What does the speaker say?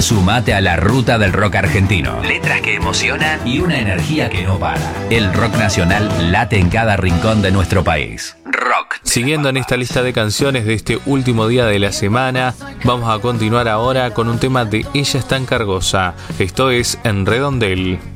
Sumate a la ruta del rock argentino. Letras que emocionan y una energía que no para. El rock nacional late en cada rincón de nuestro país. Rock. Siguiendo en esta lista de canciones de este último día de la semana, vamos a continuar ahora con un tema de Ella es tan cargosa. Esto es En Redondel.